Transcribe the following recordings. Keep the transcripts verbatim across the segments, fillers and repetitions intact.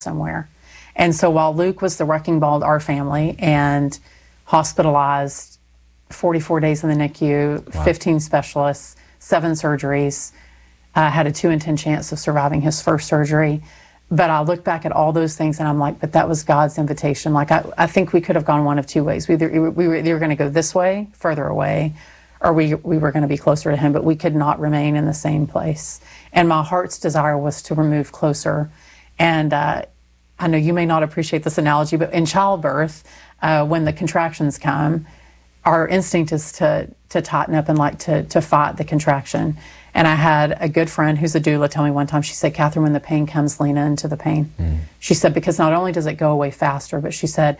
somewhere. And so while Luke was the wrecking ball of our family and hospitalized forty-four days in the N I C U, wow. fifteen specialists, seven surgeries, uh, had a two in ten chance of surviving his first surgery. But I look back at all those things and I'm like, but that was God's invitation. Like, I, I think we could have gone one of two ways. We, either, we were either going to go this way, further away, or we, we were going to be closer to him, but we could not remain in the same place. And my heart's desire was to move closer. And uh, I know you may not appreciate this analogy, but in childbirth, uh, when the contractions come, our instinct is to to tighten up and like to to fight the contraction. And I had a good friend who's a doula tell me one time, she said, Catherine, when the pain comes, lean into the pain. Mm. She said, because not only does it go away faster, but she said,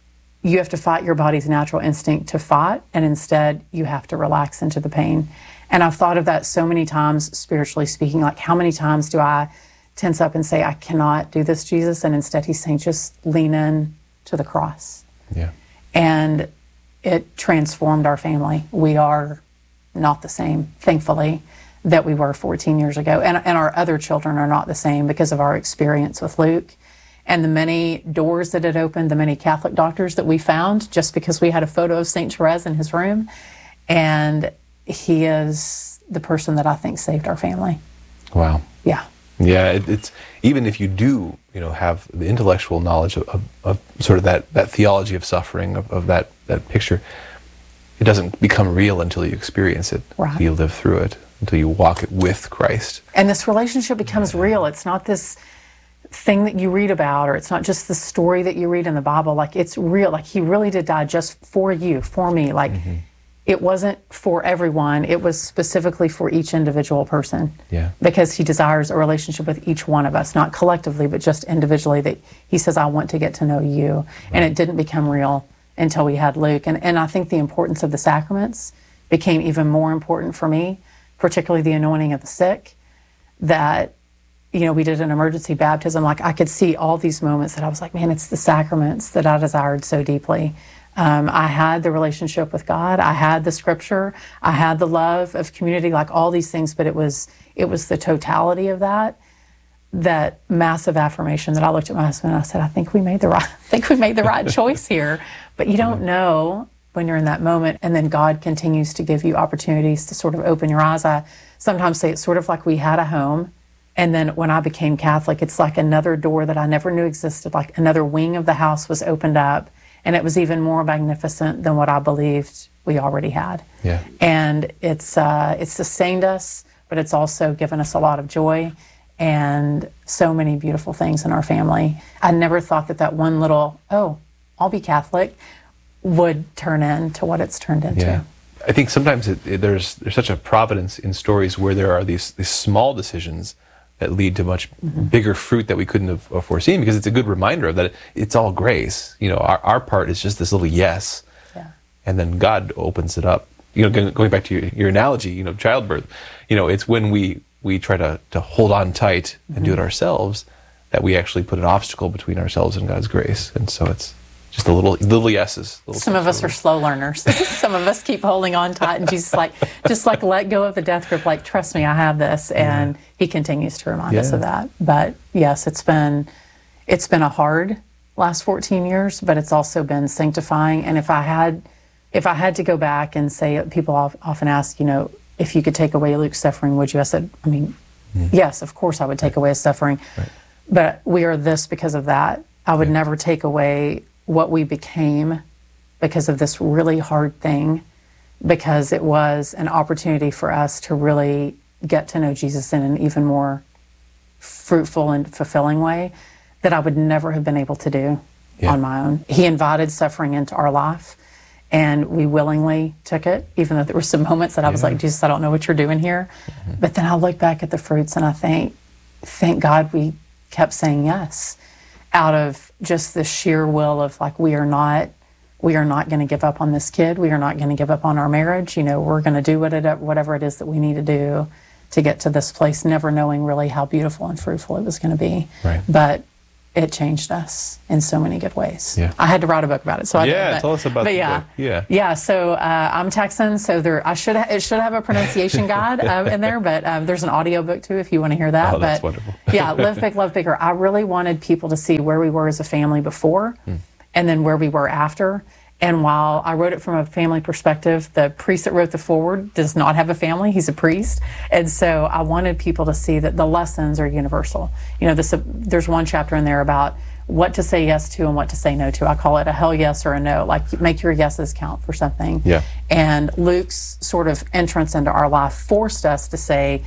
you have to fight your body's natural instinct to fight, and instead you have to relax into the pain. And I've thought of that so many times, spiritually speaking, like how many times do I tense up and say, I cannot do this, Jesus? And instead he's saying, just lean in to the cross. Yeah. And it transformed our family. We are not the same, thankfully, that we were fourteen years ago. And, and our other children are not the same because of our experience with Luke and the many doors that it opened, the many Catholic doctors that we found just because we had a photo of Saint Therese in his room. And he is the person that I think saved our family. Wow. Yeah. Yeah, it, it's even if you do, you know, have the intellectual knowledge of, of, of sort of that, that theology of suffering, of, of that, that picture, it doesn't become real until you experience it, right. until you live through it, until you walk it with Christ. And this relationship becomes yeah. real. It's not this thing that you read about, or it's not just the story that you read in the Bible. Like, it's real. Like, he really did die just for you, for me. Like, mm-hmm. it wasn't for everyone. It was specifically for each individual person. Yeah. Because he desires a relationship with each one of us, not collectively, but just individually, that he says, I want to get to know you. Right. And it didn't become real until we had Luke. And, and I think the importance of the sacraments became even more important for me, particularly the anointing of the sick, that, you know, we did an emergency baptism. Like, I could see all these moments that I was like, man, it's the sacraments that I desired so deeply. Um, I had the relationship with God. I had the scripture. I had the love of community, like all these things, but it was it was the totality of that, that massive affirmation that I looked at my husband and I said, I think we made the right, I think we made the right choice here. But you don't know when you're in that moment, and then God continues to give you opportunities to sort of open your eyes. I sometimes say it's sort of like we had a home, and then when I became Catholic, it's like another door that I never knew existed, like another wing of the house was opened up, and it was even more magnificent than what I believed we already had. Yeah. And it's uh, it's sustained us, but it's also given us a lot of joy and so many beautiful things in our family. I never thought that that one little, oh, I'll be Catholic, would turn into what it's turned into. Yeah. I think sometimes it, it, there's there's such a providence in stories where there are these, these small decisions that lead to much mm-hmm. bigger fruit that we couldn't have foreseen, because it's a good reminder of that it, it's all grace. You know, our, our part is just this little yes, yeah. and then God opens it up. You know, going, going back to your, your analogy, you know, childbirth, you know, it's when we, we try to, to hold on tight and mm-hmm. do it ourselves that we actually put an obstacle between ourselves and God's grace. And so it's just a little, little yeses. Little Some of us are slow learners. Some of us keep holding on tight, and Jesus like, just like let go of the death grip, like, trust me, I have this. And yeah. he continues to remind yeah. us of that. But yes, it's been, it's been a hard last fourteen years, but it's also been sanctifying. And if I had, if I had to go back and say, people often ask, you know, if you could take away Luke's suffering, would you? I said, I mean, mm. yes, of course I would take away his suffering. Right. But we are this because of that. I would yeah. never take away what we became because of this really hard thing, because it was an opportunity for us to really get to know Jesus in an even more fruitful and fulfilling way that I would never have been able to do yeah. on my own. He invited suffering into our life, and we willingly took it, even though there were some moments that I was yeah. like, Jesus, I don't know what you're doing here. Mm-hmm. But then I look back at the fruits and I think, thank God we kept saying yes, out of just the sheer will of like, we are not, we are not going to give up on this kid. We are not going to give up on our marriage. You know, we're going to do what it, whatever it is that we need to do to get to this place, never knowing really how beautiful and fruitful it was going to be. Right. But it changed us in so many good ways. Yeah. I had to write a book about it, so I Yeah, did, but, tell us about but the yeah, book. Yeah. yeah. So uh, I'm Texan, so there I should ha- it should have a pronunciation guide uh, in there, but um, there's an audio book too if you want to hear that. Oh, that's but wonderful. yeah, Live Big, Love Bigger. I really wanted people to see where we were as a family before, hmm. and then where we were after. And while I wrote it from a family perspective, the priest that wrote the foreword does not have a family. He's a priest. And so I wanted people to see that the lessons are universal. You know, this, uh, there's one chapter in there about what to say yes to and what to say no to. I call it a hell yes or a no, like make your yeses count for something. Yeah. And Luke's sort of entrance into our life forced us to say,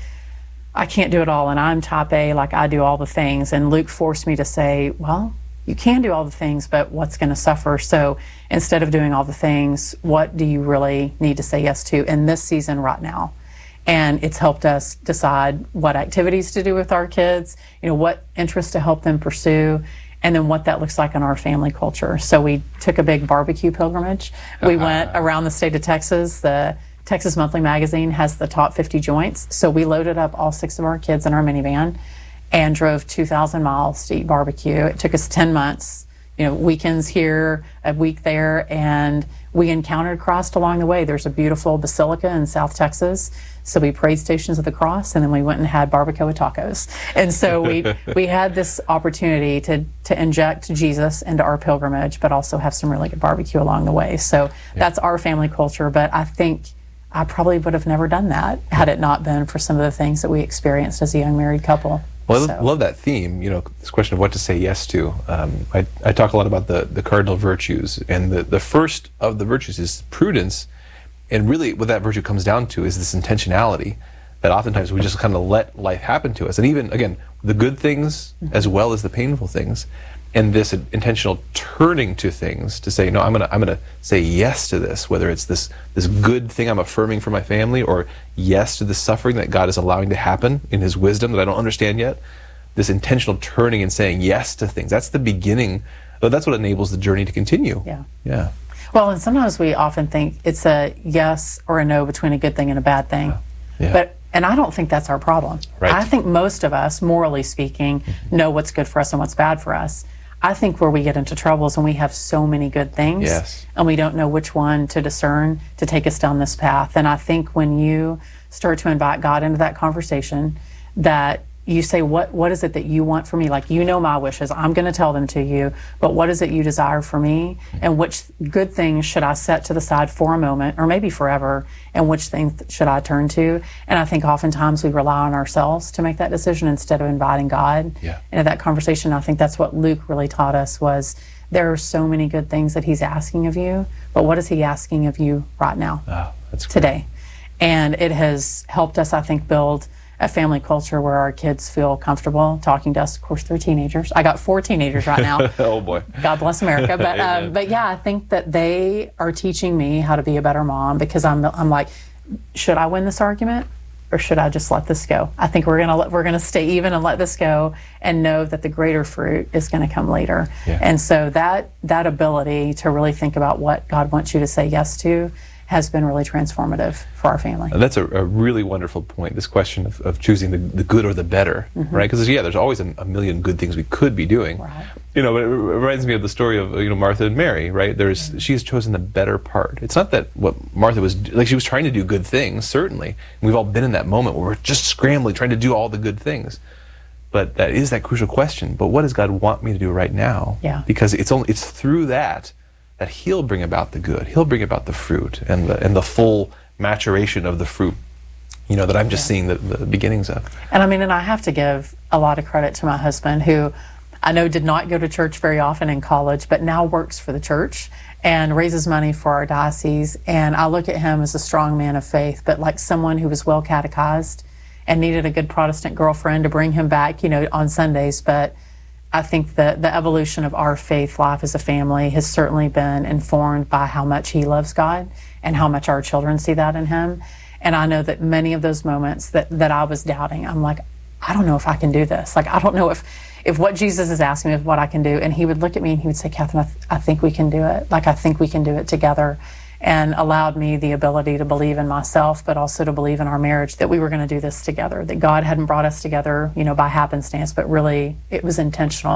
I can't do it all and I'm type A, like I do all the things. And Luke forced me to say, well, you can do all the things, but what's going to suffer? So instead of doing all the things, what do you really need to say yes to in this season right now? And it's helped us decide what activities to do with our kids, you know, what interests to help them pursue, and then what that looks like in our family culture. So we took a big barbecue pilgrimage. We uh-huh. went around the state of Texas. The Texas Monthly Magazine has the top fifty joints. So we loaded up all six of our kids in our minivan and drove two thousand miles to eat barbecue. It took us ten months, you know, weekends here, a week there, and we encountered Christ along the way. There's a beautiful basilica in South Texas, so we prayed Stations of the Cross, and then we went and had barbacoa tacos. And so we we had this opportunity to to inject Jesus into our pilgrimage, but also have some really good barbecue along the way. So yeah. That's our family culture, but I think I probably would have never done that had it not been for some of the things that we experienced as a young married couple. Well, so. I love that theme, you know, this question of what to say yes to. Um, I, I talk a lot about the, the cardinal virtues, and the, the first of the virtues is prudence, and really what that virtue comes down to is this intentionality that oftentimes we just kind of let life happen to us, and even, again, the good things mm-hmm. as well as the painful things, and this intentional turning to things to say, no, I'm gonna I'm gonna say yes to this, whether it's this this good thing I'm affirming for my family, or yes to the suffering that God is allowing to happen in His wisdom that I don't understand yet. This intentional turning and saying yes to things. That's the beginning. That's what enables the journey to continue. Yeah. Yeah. Well, and sometimes we often think it's a yes or a no between a good thing and a bad thing. Yeah. But and I don't think that's our problem. Right. I think most of us, morally speaking, mm-hmm. know what's good for us and what's bad for us. I think where we get into trouble is when we have so many good things yes. and we don't know which one to discern to take us down this path. And I think when you start to invite God into that conversation, that you say, what what is it that you want for me? Like, you know my wishes. I'm going to tell them to you. But what is it you desire for me? And which good things should I set to the side for a moment, or maybe forever? And which things should I turn to? And I think oftentimes we rely on ourselves to make that decision instead of inviting God yeah. into that conversation. I think that's what Luke really taught us, was there are so many good things that He's asking of you. But what is He asking of you right now, oh, that's today? And it has helped us, I think, build a family culture where our kids feel comfortable talking to us. Of course, they're teenagers. I got four teenagers right now. Oh boy. God bless America. But um, but yeah, I think that they are teaching me how to be a better mom, because I'm I'm like, should I win this argument, or should I just let this go? I think we're gonna let, we're gonna stay even and let this go, and know that the greater fruit is gonna come later. Yeah. And so that that ability to really think about what God wants you to say yes to has been really transformative for our family. That's a, a really wonderful point, this question of, of choosing the, the good or the better, mm-hmm. right? Because, yeah, there's always a, a million good things we could be doing. Right. You know, it reminds me of the story of, you know, Martha and Mary, right? There's mm-hmm. She has chosen the better part. It's not that what Martha was, like, she was trying to do good things, certainly. And we've all been in that moment where we're just scrambling, trying to do all the good things. But that is that crucial question. But what does God want me to do right now? Yeah. Because it's only it's through that that He'll bring about the good. He'll bring about the fruit and the and the full maturation of the fruit, you know, that I'm just yeah. seeing the, the beginnings of. And I mean, and I have to give a lot of credit to my husband, who I know did not go to church very often in college, but now works for the church and raises money for our diocese. And I look at him as a strong man of faith, but like someone who was well catechized and needed a good Protestant girlfriend to bring him back, you know, on Sundays. But I think that the evolution of our faith life as a family has certainly been informed by how much he loves God and how much our children see that in him. And I know that many of those moments that, that I was doubting, I'm like, I don't know if I can do this. Like, I don't know if, if what Jesus is asking me is what I can do. And he would look at me and he would say, Catherine, I, th- I think we can do it. Like, I think we can do it together. And allowed me the ability to believe in myself, but also to believe in our marriage, that we were going to do this together, that God hadn't brought us together, you know, by happenstance, but really it was intentional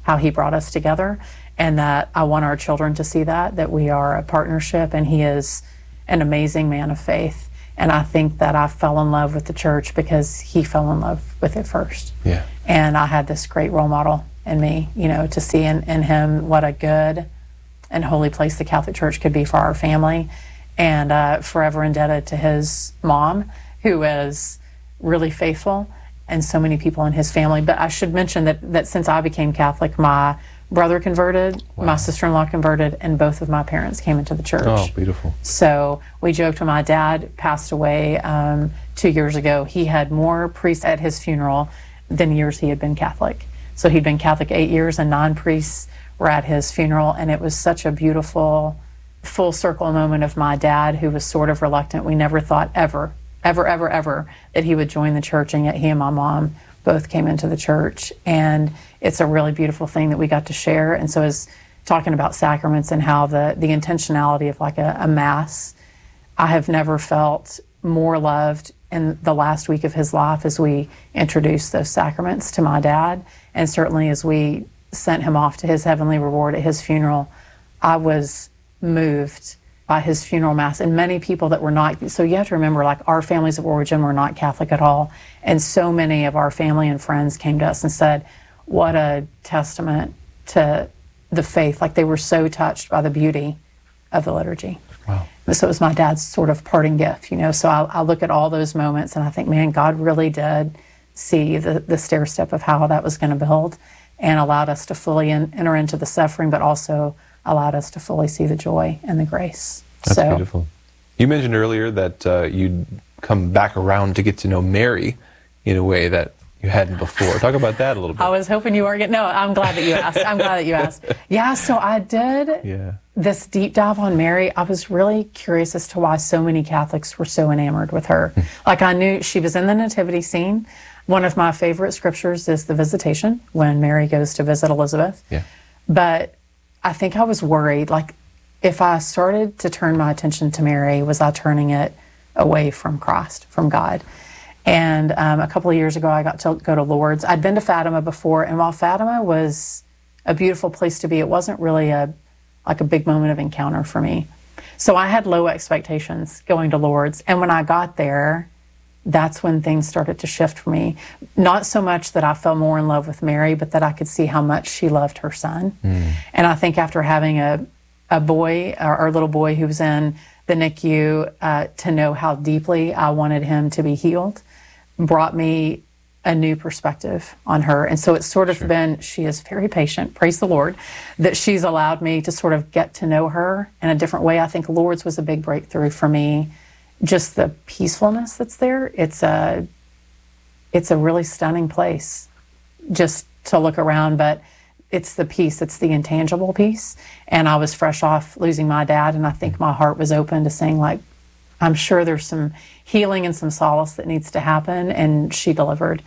how he brought us together, and that I want our children to see that, that we are a partnership, and he is an amazing man of faith. And I think that I fell in love with the church because he fell in love with it first. Yeah. And I had this great role model in me, you know, to see in, in him what a good and holy place the Catholic Church could be for our family. And uh, forever indebted to his mom, who is really faithful, and so many people in his family. But I should mention that, that since I became Catholic, my brother converted, wow. my sister-in-law converted, and both of my parents came into the church. Oh, beautiful. So we joked when my dad passed away um, two years ago, he had more priests at his funeral than years he had been Catholic. So he'd been Catholic eight years, and nine priests were at his funeral, and it was such a beautiful full circle moment of my dad, who was sort of reluctant. We never thought ever, ever, ever, ever that he would join the church, and yet he and my mom both came into the church, and it's a really beautiful thing that we got to share. And so as talking about sacraments and how the, the intentionality of like a, a mass, I have never felt more loved in the last week of his life as we introduced those sacraments to my dad, and certainly as we sent him off to his heavenly reward at his funeral. I was moved by his funeral mass, and many people that were not, so you have to remember, like, our families of origin were not Catholic at all, and so many of our family and friends came to us and said, what a testament to the faith. Like, they were so touched by the beauty of the liturgy. Wow. So it was my dad's sort of parting gift, you know. So I, I look at all those moments and I think, man, God really did see the, the stair step of how that was going to build, and allowed us to fully in, enter into the suffering, but also allowed us to fully see the joy and the grace. That's so, beautiful. You mentioned earlier that uh, you'd come back around to get to know Mary in a way that you hadn't before. Talk about that a little bit. I was hoping you weren't getting, no, I'm glad that you asked. I'm glad that you asked. Yeah, so I did yeah. this deep dive on Mary. I was really curious as to why so many Catholics were so enamored with her. Like, I knew she was in the nativity scene. One of my favorite scriptures is the Visitation, when Mary goes to visit Elizabeth. Yeah. But I think I was worried, like, if I started to turn my attention to Mary, was I turning it away from Christ, from God? And um, a couple of years ago, I got to go to Lourdes. I'd been to Fatima before, and while Fatima was a beautiful place to be, it wasn't really a like a big moment of encounter for me. So I had low expectations going to Lourdes, and when I got there, that's when things started to shift for me. Not so much that I fell more in love with Mary, but that I could see how much she loved her son. Mm. And I think after having a, a boy, our, our little boy who was in the N I C U, uh, to know how deeply I wanted him to be healed, brought me a new perspective on her. And so it's sort of sure. been, she is very patient, praise the Lord, that she's allowed me to sort of get to know her in a different way. I think Lourdes was a big breakthrough for me. Just the peacefulness that's there. It's a, it's a really stunning place just to look around, but it's the peace, it's the intangible peace. And I was fresh off losing my dad, and I think my heart was open to saying, like, I'm sure there's some healing and some solace that needs to happen, and she delivered.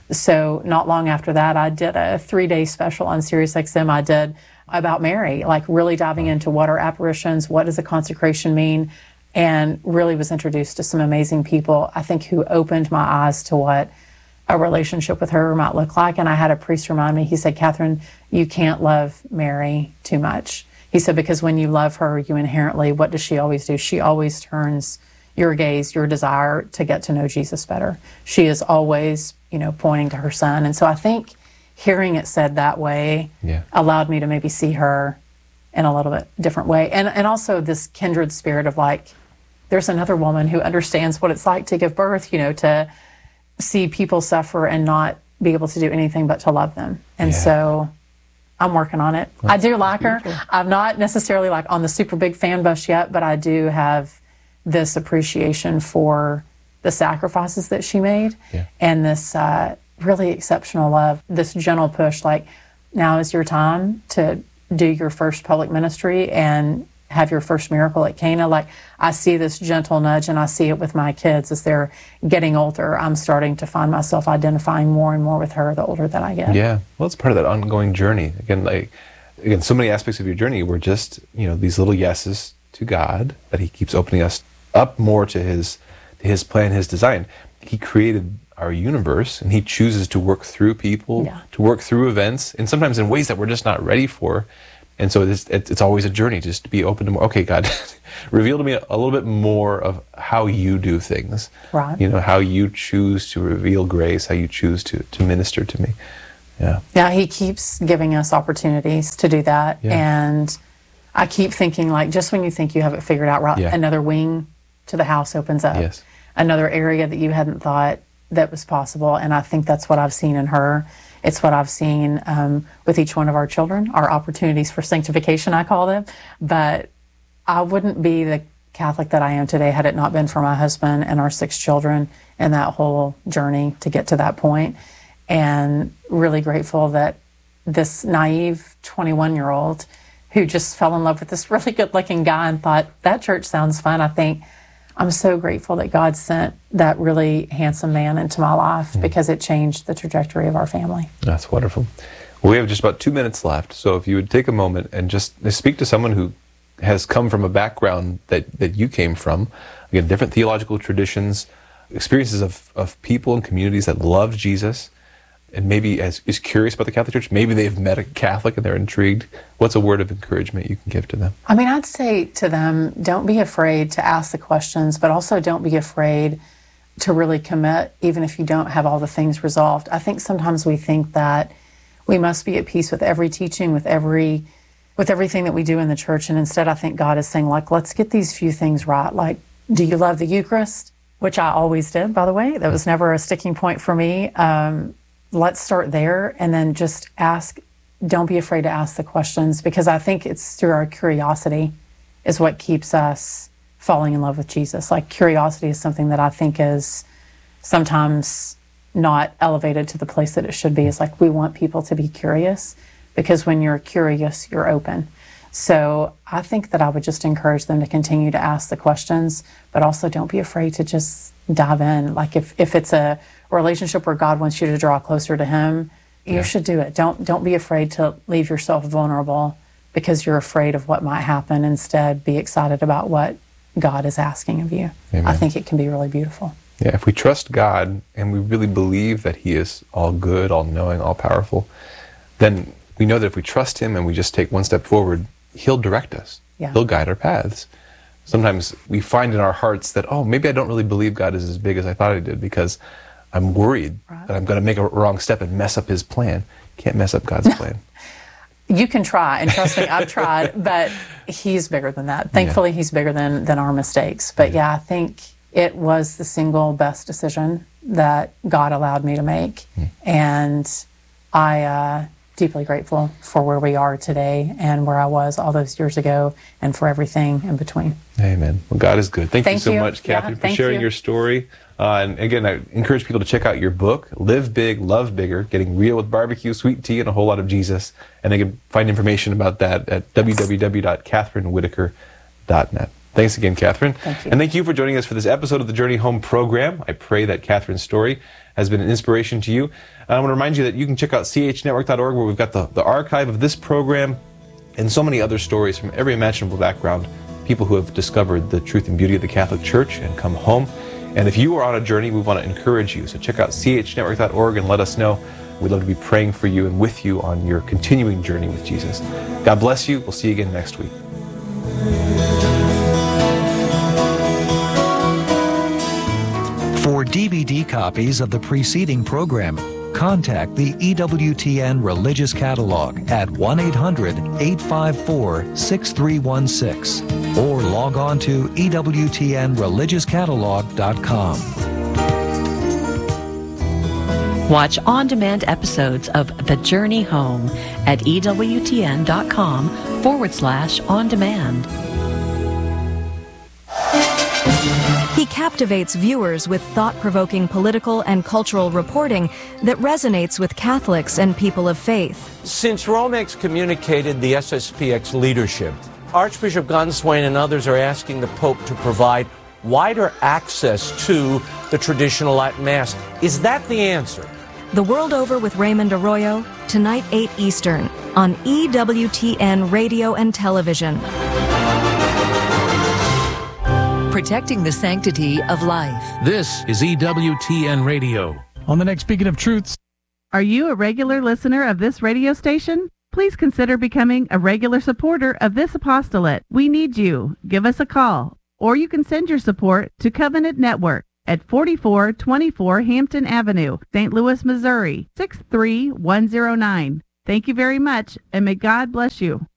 So not long after that, I did a three-day special on Sirius X M I did about Mary, like really diving into what are apparitions, what does a consecration mean, and really was introduced to some amazing people, I think, who opened my eyes to what a relationship with her might look like. And I had a priest remind me, he said, Catherine, you can't love Mary too much. He said, because when you love her, you inherently, what does she always do? She always turns your gaze, your desire to get to know Jesus better. She is always, you know, pointing to her son. And so I think hearing it said that way yeah. allowed me to maybe see her in a little bit different way. And and also this kindred spirit of, like, there's another woman who understands what it's like to give birth, you know, to see people suffer and not be able to do anything but to love them. And yeah. so I'm working on it. That's, I do like her. Beautiful. I'm not necessarily like on the super big fan bus yet, but I do have this appreciation for the sacrifices that she made yeah. and this uh, really exceptional love, this gentle push, like, now is your time to do your first public ministry and have your first miracle at Cana. Like, I see this gentle nudge, and I see it with my kids as they're getting older. I'm starting to find myself identifying more and more with her the older that I get. Yeah, well, it's part of that ongoing journey. Again, like, again, so many aspects of your journey were just, you know, these little yeses to God, that He keeps opening us up more to His, to His plan, His design. He created our universe, and he chooses to work through people, Yeah. to work through events, and sometimes in ways that we're just not ready for. And so it's, it's always a journey, just to be open to more. Okay, God, reveal to me a little bit more of how you do things. Right. You know, how you choose to reveal grace, how you choose to, to minister to me. Yeah. Yeah, he keeps giving us opportunities to do that. Yeah. And I keep thinking, like, just when you think you have it figured out, right, Yeah. another wing to the house opens up. Yes. Another area that you hadn't thought that was possible. And I think that's what I've seen in her. It's what I've seen um, with each one of our children, our opportunities for sanctification, I call them. But I wouldn't be the Catholic that I am today had it not been for my husband and our six children and that whole journey to get to that point. And really grateful that this naive twenty-one-year-old who just fell in love with this really good-looking guy and thought, that church sounds fun. I think I'm so grateful that God sent that really handsome man into my life mm. because it changed the trajectory of our family. That's wonderful. Well, we have just about two minutes left, so if you would take a moment and just speak to someone who has come from a background that, that you came from, again, different theological traditions, experiences of, of people and communities that loved Jesus, and maybe as, is curious about the Catholic Church. Maybe they've met a Catholic and they're intrigued. What's a word of encouragement you can give to them? I mean, I'd say to them, don't be afraid to ask the questions, but also don't be afraid to really commit, even if you don't have all the things resolved. I think sometimes we think that we must be at peace with every teaching, with every, with everything that we do in the church. And instead, I think God is saying, like, let's get these few things right. Like, do you love the Eucharist? Which I always did, by the way. That was never a sticking point for me. Um, Let's start there and then just ask, don't be afraid to ask the questions, because I think it's through our curiosity is what keeps us falling in love with Jesus. Like, curiosity is something that I think is sometimes not elevated to the place that it should be. It's like, we want people to be curious, because when you're curious, you're open. So I think that I would just encourage them to continue to ask the questions, but also don't be afraid to just dive in. Like, if, if it's a relationship where God wants you to draw closer to him, you yeah. should do it. Don't don't be afraid to leave yourself vulnerable because you're afraid of what might happen. Instead, be excited about what God is asking of you. Amen. I think it can be really beautiful. Yeah, if we trust God and we really believe that he is all good, all knowing, all powerful, then we know that if we trust him and we just take one step forward, he'll direct us. Yeah. He'll guide our paths. Sometimes we find in our hearts that, oh, maybe I don't really believe God is as big as I thought he did, because I'm worried right. that I'm going to make a wrong step and mess up his plan. Can't mess up God's plan. You can try, and trust me, I've tried, but he's bigger than that. Thankfully, yeah. he's bigger than, than our mistakes. But yeah. yeah, I think it was the single best decision that God allowed me to make. Mm. And I uh, deeply grateful for where we are today and where I was all those years ago, and for everything in between. Amen. Well, God is good. Thank, thank you so you. much, Catherine, yeah, for sharing you. your story. Uh, and again, I encourage people to check out your book, Live Big, Love Bigger, Getting Real with Barbecue, Sweet Tea, and a Whole Lot of Jesus. And they can find information about that at w w w dot catherine whitaker dot net. Thanks again, Catherine. Thank you. And thank you for joining us for this episode of the Journey Home program. I pray that Catherine's story has been an inspiration to you. And I want to remind you that you can check out c h network dot org, where we've got the, the archive of this program and so many other stories from every imaginable background, people who have discovered the truth and beauty of the Catholic Church and come home. And if you are on a journey, we want to encourage you. So check out c h network dot org and let us know. We'd love to be praying for you and with you on your continuing journey with Jesus. God bless you. We'll see you again next week. For D V D copies of the preceding program, contact the E W T N Religious Catalog at one eight hundred, eight five four, six three one six or log on to E W T N religious catalog dot com. Watch on-demand episodes of The Journey Home at E W T N dot com forward slash on demand. He captivates viewers with thought-provoking political and cultural reporting that resonates with Catholics and people of faith. Since Rome excommunicated the S S P X leadership, Archbishop Gunswain and others are asking the Pope to provide wider access to the traditional Latin Mass. Is that the answer? The World Over with Raymond Arroyo, tonight eight Eastern, on E W T N Radio and Television. Protecting the sanctity of life. This is E W T N Radio. On the next Beacon of Truths. Are you a regular listener of this radio station? Please consider becoming a regular supporter of this apostolate. We need you. Give us a call, or you can send your support to Covenant Network at forty-four twenty-four Hampton Avenue, Saint Louis, Missouri, six three one zero nine. Thank you very much, and may God bless you.